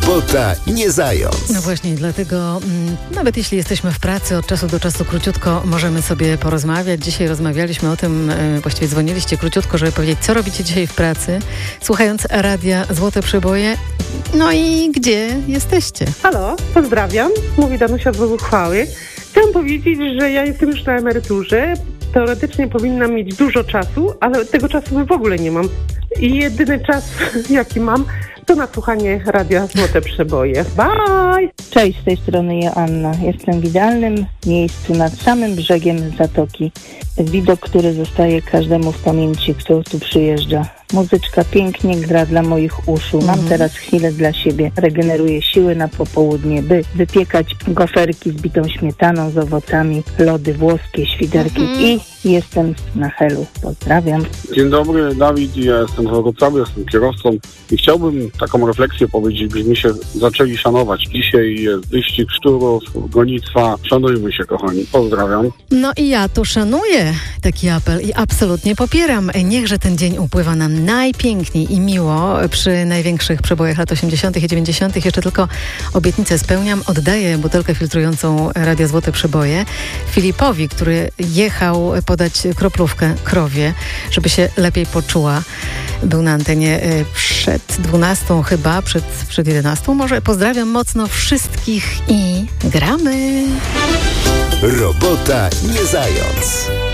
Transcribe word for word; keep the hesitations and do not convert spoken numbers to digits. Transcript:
Robota nie zając. No właśnie, dlatego mm, nawet jeśli jesteśmy w pracy, od czasu do czasu króciutko możemy sobie porozmawiać. Dzisiaj rozmawialiśmy o tym, y, właściwie dzwoniliście króciutko, żeby powiedzieć, co robicie dzisiaj w pracy, słuchając radia Złote Przeboje. No i gdzie jesteście? Halo, pozdrawiam. Mówi Danusia z Uchwały. Chciałam powiedzieć, że ja jestem już na emeryturze. Teoretycznie powinnam mieć dużo czasu, ale tego czasu w ogóle nie mam. I jedyny czas, jaki mam, to na słuchanie radia Złote Przeboje. Bye! Cześć, z tej strony Joanna. Jestem w idealnym miejscu nad samym brzegiem zatoki. Widok, który zostaje każdemu w pamięci, kto tu przyjeżdża. Muzyczka pięknie gra dla moich uszu. Mam Mhm. teraz chwilę dla siebie. Regeneruję siły na popołudnie, by wypiekać goferki z bitą śmietaną, z owocami, lody włoskie, świderki Mhm. i jestem na helu. Pozdrawiam. Dzień dobry, Dawid, ja jestem z Wrocławia, jestem kierowcą i chciałbym taką refleksję powiedzieć, byśmy się zaczęli szanować. Dzisiaj jest wyścig szczurów, gonitwa. Szanujmy się, kochani. Pozdrawiam. No i ja tu szanuję taki apel i absolutnie popieram. Niechże ten dzień upływa nam najpiękniej i miło przy największych przebojach lat osiemdziesiątych i dziewięćdziesiątych. Jeszcze tylko obietnicę spełniam. Oddaję butelkę filtrującą Radia Złote Przeboje Filipowi, który jechał podać kroplówkę krowie, żeby się lepiej poczuła. Był na antenie y, przed dwunastą chyba, przed, przed jedenastą może. Pozdrawiam mocno wszystkich i gramy. Robota nie zając.